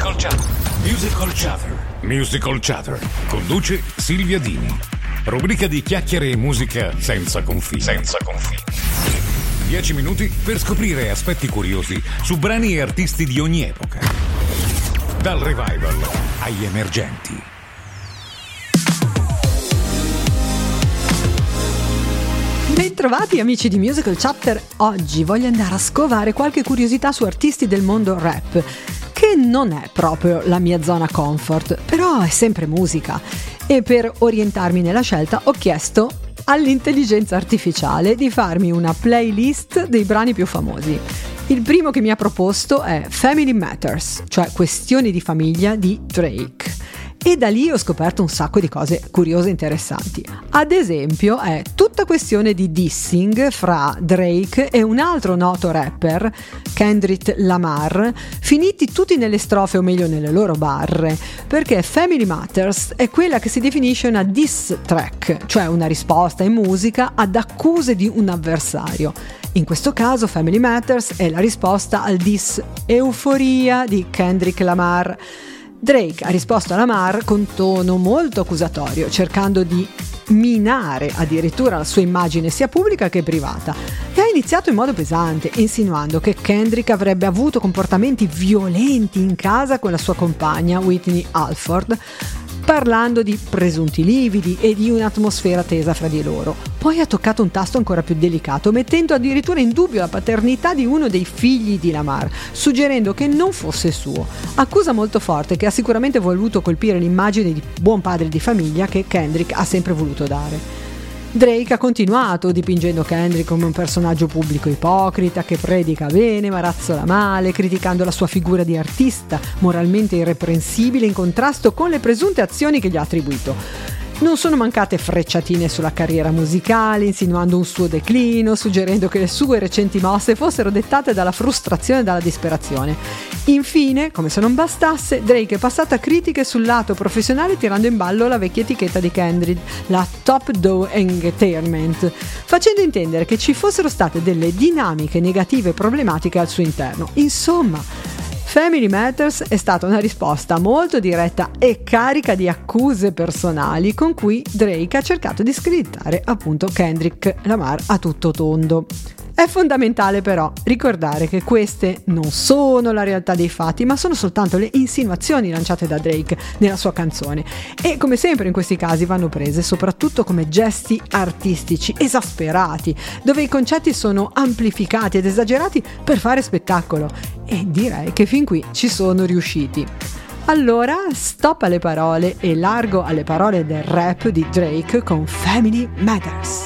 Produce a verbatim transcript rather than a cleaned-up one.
Musical Chatter. Musical Chatter. Musical Chatter. Conduce Silvia Dini. Rubrica di chiacchiere e musica senza confini. Senza confini. Dieci minuti per scoprire aspetti curiosi su brani e artisti di ogni epoca. Dal revival agli emergenti. Bentrovati amici di Musical Chatter. Oggi voglio andare a scovare qualche curiosità su artisti del mondo rap, che non è proprio la mia zona comfort, però è sempre musica. E per orientarmi nella scelta ho chiesto all'intelligenza artificiale di farmi una playlist dei brani più famosi. Il primo che mi ha proposto è Family Matters, cioè questioni di famiglia di Drake. E da lì ho scoperto un sacco di cose curiose e interessanti. Ad esempio è tutta questione di dissing fra Drake e un altro noto rapper, Kendrick Lamar, finiti tutti nelle strofe o meglio nelle loro barre, perché Family Matters è quella che si definisce una diss track, cioè una risposta in musica ad accuse di un avversario. In questo caso Family Matters è la risposta al diss Euforia di Kendrick Lamar. Drake ha risposto a Lamar con tono molto accusatorio, cercando di minare addirittura la sua immagine sia pubblica che privata, e ha iniziato in modo pesante, insinuando che Kendrick avrebbe avuto comportamenti violenti in casa con la sua compagna Whitney Alford, parlando di presunti lividi e di un'atmosfera tesa fra di loro. Poi ha toccato un tasto ancora più delicato, mettendo addirittura in dubbio la paternità di uno dei figli di Lamar, suggerendo che non fosse suo. Accusa molto forte che ha sicuramente voluto colpire l'immagine di buon padre di famiglia che Kendrick ha sempre voluto dare. Drake ha continuato dipingendo Kendrick come un personaggio pubblico ipocrita che predica bene ma razzola male, criticando la sua figura di artista moralmente irreprensibile in contrasto con le presunte azioni che gli ha attribuito. Non sono mancate frecciatine sulla carriera musicale, insinuando un suo declino, suggerendo che le sue recenti mosse fossero dettate dalla frustrazione e dalla disperazione. Infine, come se non bastasse, Drake è passato a critiche sul lato professionale tirando in ballo la vecchia etichetta di Kendrick, la Top Dog Entertainment, facendo intendere che ci fossero state delle dinamiche negative e problematiche al suo interno. Insomma, Family Matters è stata una risposta molto diretta e carica di accuse personali con cui Drake ha cercato di screditare appunto Kendrick Lamar a tutto tondo. È fondamentale però ricordare che queste non sono la realtà dei fatti, ma sono soltanto le insinuazioni lanciate da Drake nella sua canzone, e come sempre in questi casi vanno prese soprattutto come gesti artistici esasperati, dove i concetti sono amplificati ed esagerati per fare spettacolo, e direi che fin qui ci sono riusciti. Allora stop alle parole e largo alle parole del rap di Drake con Family Matters.